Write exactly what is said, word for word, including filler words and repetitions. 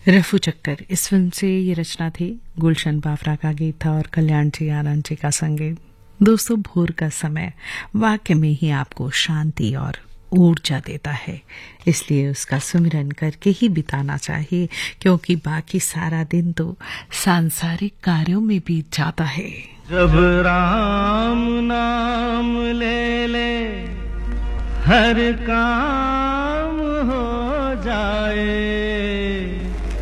रफू चक्कर इस फिल्म से ये रचना थी। गुलशन बाफरा का गीत था और कल्याण जी आनंद जी का संगीत। दोस्तों, भोर का समय वाकई में ही आपको शांति और ऊर्जा देता है, इसलिए उसका सुमिरन करके ही बिताना चाहिए, क्योंकि बाकी सारा दिन तो सांसारिक कार्यों में बीत जाता है। जब राम नाम ले ले हर काम